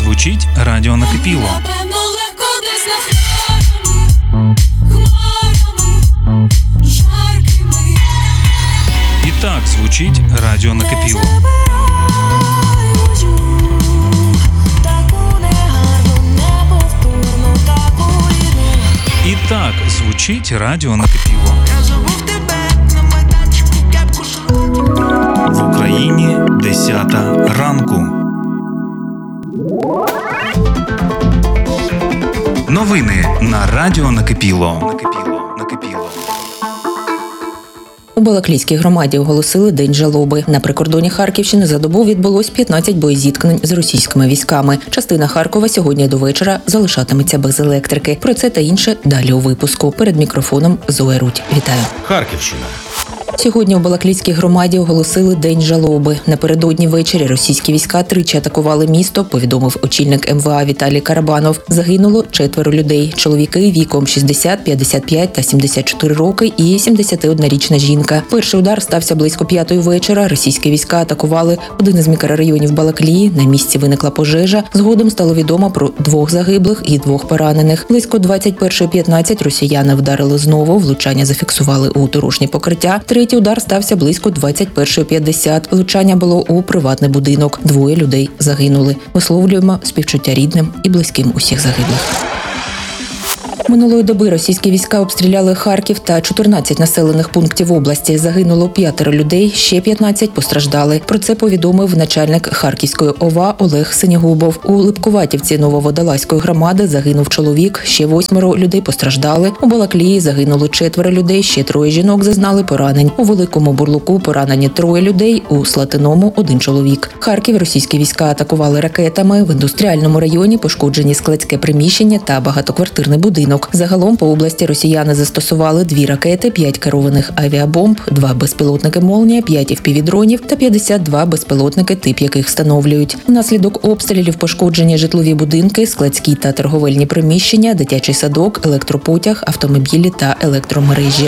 звучить радіо «Накипіло». І так звучить радіо «Накипіло». І так звучить радіо «Накипіло». В Україні 10 ранку. Новини на радіо «Накипіло». У Балаклійській громаді оголосили День жалоби. На прикордоні Харківщини за добу відбулось 15 боєзіткнень з російськими військами. Частина Харкова сьогодні до вечора залишатиметься без електрики. Про це та інше далі у випуску. Перед мікрофоном Зоя Рудь. Вітаю. Харківщина. Сьогодні у Балаклійській громаді оголосили День жалоби. Напередодні ввечері російські війська тричі атакували місто, повідомив очільник МВА Віталій Карабанов. Загинуло 4 людей. Чоловіки віком 60, 55 та 74 роки і 71-річна жінка. Перший удар стався близько 5-ї вечора. Російські війська атакували один із мікрорайонів Балаклії. На місці виникла пожежа. Згодом стало відомо про 2 загиблих і 2 поранених. Близько 21:15 росіяни вдарили знову. Влучання зафіксували у дорожнє покриття. Третій удар стався близько 21:50. Влучання було у приватний будинок. 2 людей загинули. Висловлюємо співчуття рідним і близьким усіх загиблих. Минулої доби російські війська обстріляли Харків та 14 населених пунктів області. Загинуло 5 людей, ще 15 постраждали. Про це повідомив начальник Харківської ОВА Олег Синігубов. У Липкуватівці Нововодолазької громади загинув чоловік, ще 8 людей постраждали. У Балаклії загинуло 4 людей, ще 3 жінок зазнали поранень. У Великому Бурлуку поранені 3 людей, у Слатиному – 1 чоловік. Харків російські війська атакували ракетами. В індустріальному районі пошкоджені складське приміщення та багатоквартирний будинок. Загалом по області росіяни застосували 2 ракети, 5 керованих авіабомб, 2 безпілотники «Молнія», 5 FPV-дронів та 52 безпілотники, тип яких встановлюють. Внаслідок обстрілів пошкоджені житлові будинки, складські та торговельні приміщення, дитячий садок, електропотяг, автомобілі та електромережі.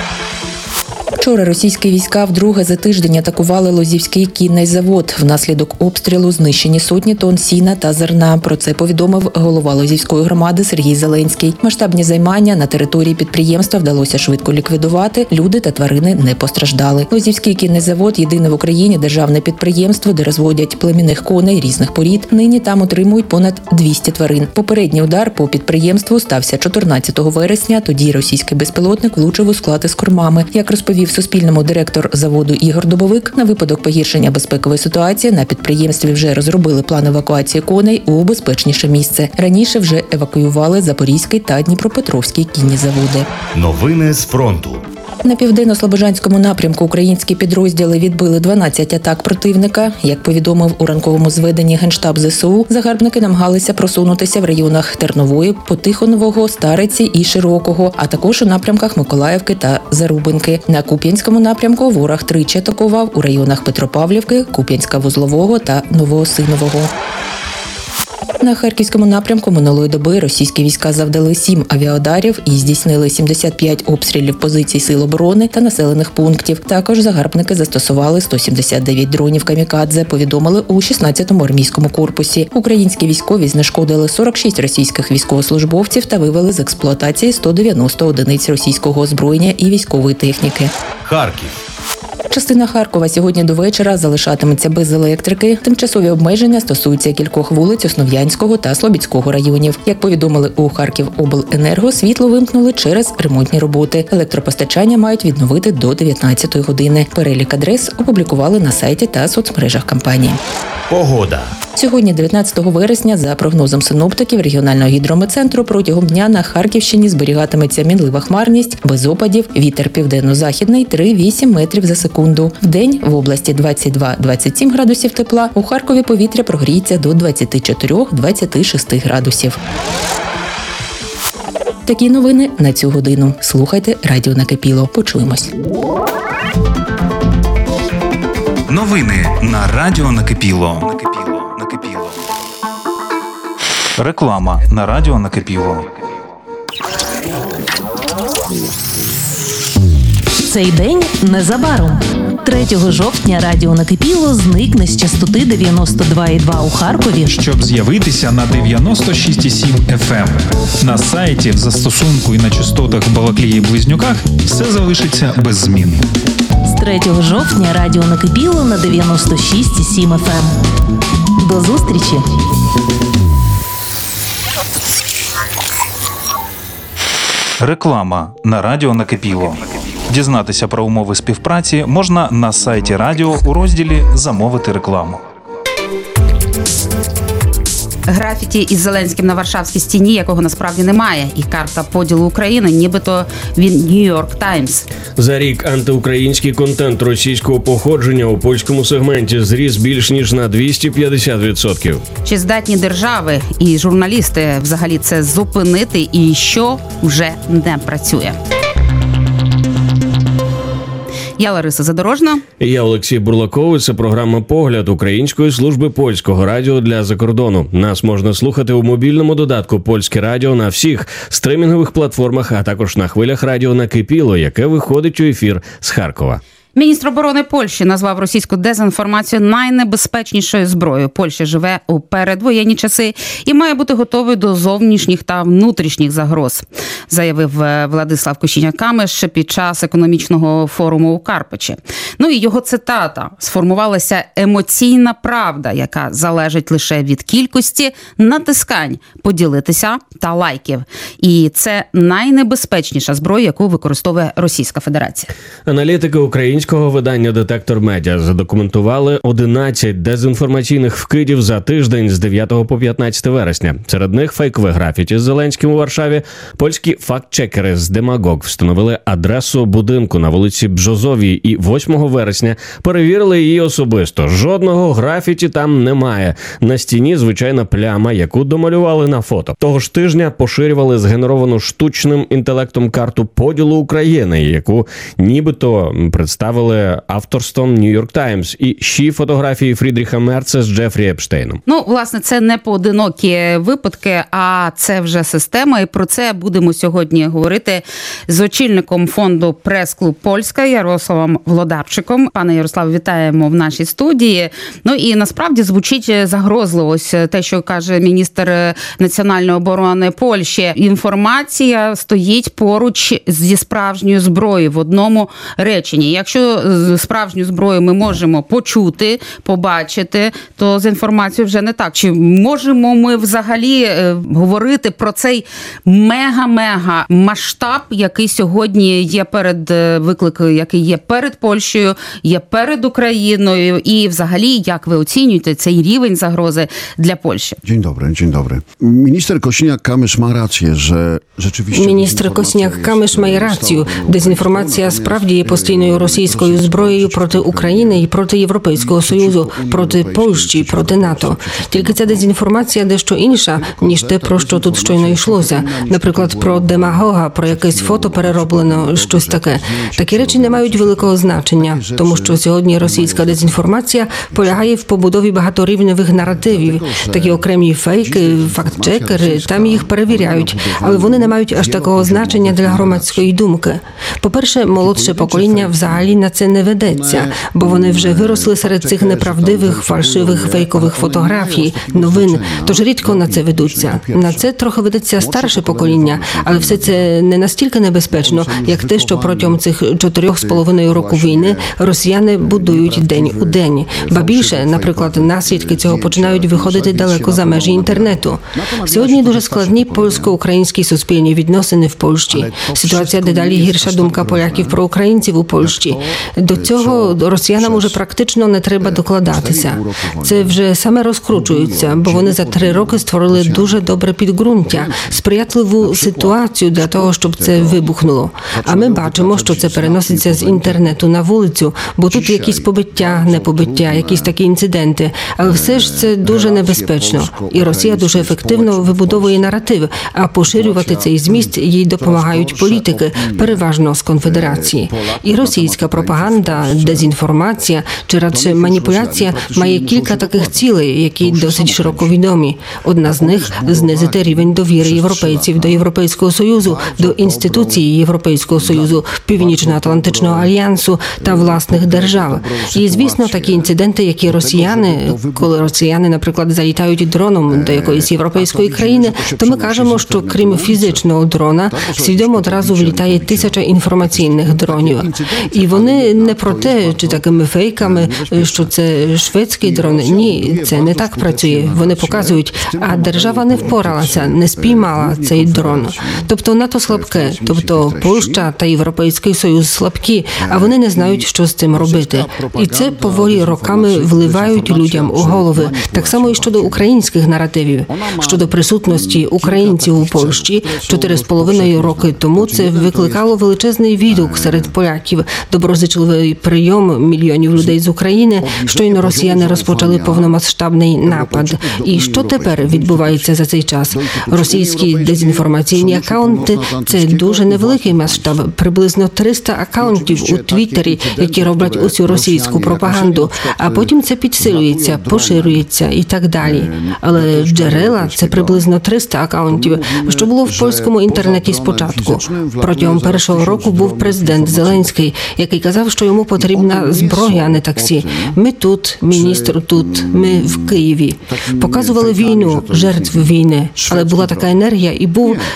Вчора російські війська вдруге за тиждень атакували Лозівський кінний завод. Внаслідок обстрілу знищені сотні тонн сіна та зерна. Про це повідомив голова Лозівської громади Сергій Зеленський. Масштабні займання на території підприємства вдалося швидко ліквідувати. Люди та тварини не постраждали. Лозівський кінний завод – єдине в Україні державне підприємство, де розводять племінних коней різних порід. Нині там утримують понад 200 тварин. Попередній удар по підприємству стався 14 вересня. Тоді російський безпілотник влучив у склад із кормами. Як розповів Суспільному директор заводу Ігор Дубовик, на випадок погіршення безпекової ситуації на підприємстві вже розробили план евакуації коней у безпечніше місце. Раніше вже евакуювали Запорізький та Дніпропетровський кінні заводи. Новини з фронту. На південно-слобожанському напрямку українські підрозділи відбили 12 атак противника. Як повідомив у ранковому зведенні Генштаб ЗСУ, загарбники намагалися просунутися в районах Тернової, Потихонового, Стариці і Широкого, а також у напрямках Миколаївки та Зарубинки. На Куп'янському напрямку ворог тричі атакував у районах Петропавлівки, Куп'янська-Вузлового та Новоосинового. На Харківському напрямку минулої доби російські війська завдали 7 авіаударів і здійснили 75 обстрілів позицій сил оборони та населених пунктів. Також загарбники застосували 179 дронів камікадзе, повідомили у 16-му армійському корпусі. Українські військові знешкодили 46 російських військовослужбовців та вивели з експлуатації 190 одиниць російського озброєння і військової техніки. Харків. Частина Харкова сьогодні до вечора залишатиметься без електрики. Тимчасові обмеження стосуються кількох вулиць Основ'янського та Слобідського районів. Як повідомили у Харківобленерго, світло вимкнули через ремонтні роботи. Електропостачання мають відновити до 19-ї години. Перелік адрес опублікували на сайті та соцмережах компанії. Погода. Сьогодні, 19 вересня, за прогнозом синоптиків регіонального гідрометцентру, протягом дня на Харківщині зберігатиметься мінлива хмарність, без опадів, вітер південно-західний 3-8 метрів за секунду. Вдень в області 22-27 градусів тепла, у Харкові повітря прогріється до 24-26 градусів. Такі новини на цю годину. Слухайте радіо «Накипіло». Почуємось. Новини на радіо «Накипіло». Реклама на радіо «Накипіло». Цей день незабаром. 3 жовтня радіо «Накипіло» зникне з частоти 92,2 у Харкові. Щоб з'явитися на 96,7 FM. На сайті, в застосунку і на частотах Балаклії-Близнюках все залишиться без змін. З 3 жовтня радіо «Накипіло» на 96,7 FM. До зустрічі! Реклама на радіо «Накипіло». Дізнатися про умови співпраці можна на сайті радіо у розділі «Замовити рекламу». Графіті із Зеленським на Варшавській стіні, якого насправді немає, і карта поділу України, нібито він Нью-Йорк Таймс. За рік антиукраїнський контент російського походження у польському сегменті зріс більш ніж на 250%. Чи здатні держави і журналісти взагалі це зупинити, і що вже не працює? Я Лариса Задорожна. Я Олексій Бурлаков. Це програма «Погляд» Української служби польського радіо для закордону. Нас можна слухати у мобільному додатку «Польське радіо» на всіх стримінгових платформах, а також на хвилях радіо «Накипіло», яке виходить у ефір з Харкова. Міністр оборони Польщі назвав російську дезінформацію найнебезпечнішою зброєю. Польща живе у передвоєнні часи і має бути готовою до зовнішніх та внутрішніх загроз, заявив Владислав Косiniak-Kamysz під час економічного форуму у Карпачі. Ну і його цитата: «Сформувалася емоційна правда, яка залежить лише від кількості натискань, поділитися та лайків. І це найнебезпечніша зброя, яку використовує Російська Федерація». Аналітики українського видання «Детектор Медіа» задокументували 11 дезінформаційних вкидів за тиждень з 9 по 15 вересня. Серед них фейкове графіті з Зеленським у Варшаві. Польські факт-чекери з Демагог встановили адресу будинку на вулиці Бжозовій і 8 вересня перевірили її особисто. Жодного графіті там немає. На стіні звичайна пляма, яку домалювали на фото. Того ж тижня поширювали згенеровану штучним інтелектом карту поділу України, яку нібито представили авторством Нью-Йорк Таймс, і ще фотографії Фрідріха Мерца з Джефрі Епштейном. Ну, власне, це не поодинокі випадки, а це вже система, і про це будемо сьогодні говорити з очільником фонду «Прес-клуб Польська» Ярославом Влодарчиком. Пане Ярославе, вітаємо в нашій студії. Ну і насправді звучить загрозливо ось те, що каже міністр національної оборони Польщі. Інформація стоїть поруч зі справжньою зброєю в одному реченні. Якщо справжню зброю ми можемо почути, побачити, то з інформацією вже не так. Чи можемо ми взагалі говорити про цей мега-мега масштаб, який сьогодні є перед викликом, який є перед Польщею, є перед Україною, і взагалі, як ви оцінюєте цей рівень загрози для Польщі? Dzień dobry. Minister Kosiniak-Kamysz ma rację, że rzeczywiście... Міністр Косiniak-Kamysz має рацію. Дезінформація справді є постійною російською зброєю проти України і проти Європейського Союзу, проти Польщі, проти НАТО. Тільки ця дезінформація дещо інша, ніж те, про що тут щойно йшлося. Наприклад, про демагога, про якесь фото перероблено, щось таке. Такі речі не мають великого значення, тому що сьогодні російська дезінформація полягає в побудові багаторівневих наративів. Такі окремі фейки, факт-чекери, там їх перевіряють, але вони не мають аж такого значення для громадської думки. По-перше, молодше покоління взагалі на це не ведеться, бо вони вже виросли серед цих неправдивих, фальшивих, фейкових фотографій, новин, тож рідко на це ведуться. На це трохи ведеться старше покоління, але все це не настільки небезпечно, як те, що протягом цих 4,5 року війни росіяни будують день у день. Ба більше, наприклад, наслідки цього починають виходити далеко за межі інтернету. Сьогодні дуже складні польсько-українські суспільні відносини в Польщі. Ситуація дедалі гірша, думка поляків про українців у Польщі. До цього росіянам уже практично не треба докладатися. Це вже саме розкручується, бо вони за 3 роки створили дуже добре підґрунтя, сприятливу ситуацію для того, щоб це вибухнуло. А ми бачимо, що це переноситься з інтернету на вулицю, бо тут якісь побиття, непобиття, якісь такі інциденти. Але все ж це дуже небезпечно. І Росія дуже ефективно вибудовує наратив, а поширювати цей зміст їй допомагають політики, переважно з Конфедерації. І російська Пропаганда, дезінформація чи радше маніпуляція має кілька таких цілей, які досить широко відомі. Одна з них – знизити рівень довіри європейців до Європейського Союзу, до інституцій Європейського Союзу, Північно-Атлантичного альянсу та власних держав. І, звісно, такі інциденти, які коли росіяни, наприклад, залітають дроном до якоїсь європейської країни, то ми кажемо, що крім фізичного дрона, свідомо одразу влітає 1000 інформаційних дронів. І вони не про те, чи такими фейками, що це шведський дрон. Ні, це не так працює. Вони показують, а держава не впоралася, не спіймала цей дрон. Тобто НАТО слабке, тобто Польща та Європейський Союз слабкі, а вони не знають, що з цим робити. І це поволі роками вливають людям у голови. Так само і щодо українських наративів. Щодо присутності українців у Польщі 4,5 роки тому це викликало величезний відгук серед поляків, доброзичливий прийом мільйонів людей з України, щойно росіяни розпочали повномасштабний напад. І що тепер відбувається за цей час? Російські дезінформаційні акаунти – це дуже невеликий масштаб, приблизно 300 акаунтів у Твіттері, які роблять усю російську пропаганду, а потім це підсилюється, поширюється і так далі. Але джерела – це приблизно 300 акаунтів, що було в польському інтернеті спочатку. Протягом першого року був президент Зеленський, який казав, що йому потрібна зброя, а не таксі. Ми тут, міністр тут, ми в Києві. Показували війну, жертв війни, але була така енергія і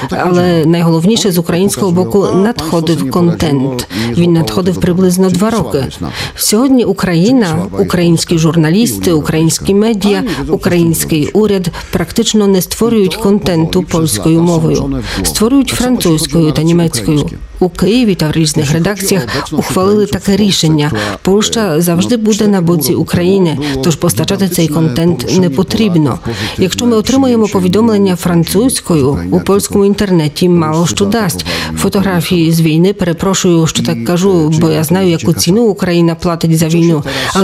але найголовніше з українського боку надходив контент. Він надходив приблизно 2 роки. Сьогодні Україна, українські журналісти, українські медіа, український уряд практично не створюють контенту польською мовою. Створюють французькою та німецькою. У Києві та в різних редакціях ухвалили таке рішення. Польща завжди буде на боці України, тож постачати цей контент не потрібно. Якщо ми отримуємо повідомлення французькою, у польському інтернеті мало що дасть. Фотографії з війни, перепрошую, що так кажу, бо я знаю, яку ціну Україна платить за війну.